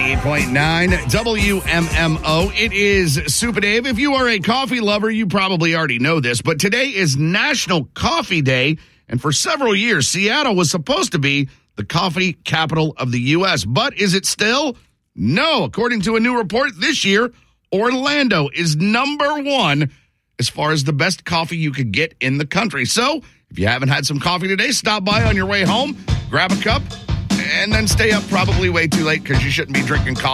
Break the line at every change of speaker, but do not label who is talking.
98.9 WMMO. It is Super Dave. If you are a coffee lover, you probably already know this, but today is National Coffee Day, and for several years, Seattle was supposed to be the coffee capital of the U.S., but is it still? No. According to a new report this year, Orlando is number one as far as the best coffee you could get in the country. So if you haven't had some coffee today, stop by on your way home, grab a cup, and then stay up probably way too late because you shouldn't be drinking coffee